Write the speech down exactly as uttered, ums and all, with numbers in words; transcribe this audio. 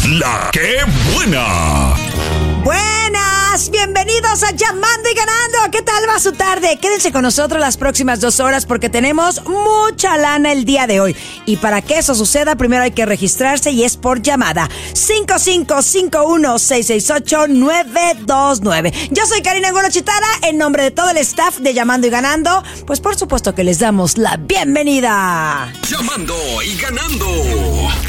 La que buena. Buenas, bienvenidos a Llamando y Ganando. ¿Qué tal va su tarde? Quédense con nosotros las próximas dos horas porque tenemos mucha lana el día de hoy. Y para que eso suceda, primero hay que registrarse y es por llamada. cinco cinco cinco uno seis seis ocho nueve dos nueve. Yo soy Karina Angulo Chitara, en nombre de todo el staff de Llamando y Ganando, pues por supuesto que les damos la bienvenida. Llamando y Ganando.